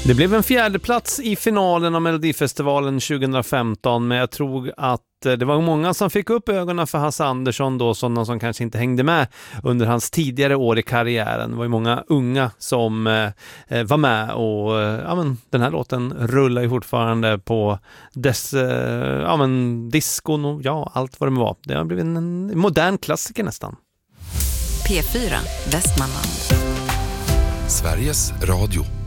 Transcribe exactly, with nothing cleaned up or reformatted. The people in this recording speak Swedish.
Det blev en fjärde plats i finalen av Melodifestivalen tjugohundrafemton, men jag tror att det var många som fick upp ögonen för Hasse Andersson då, sådana som kanske inte hängde med under hans tidigare år i karriären. Det var ju många unga som eh, var med och eh, ja, men, den här låten rullar ju fortfarande på dess eh, ja, men, diskon och ja, allt vad det var. Det har blivit en, en modern klassiker nästan. P fyra, Västmanland. Sveriges Radio.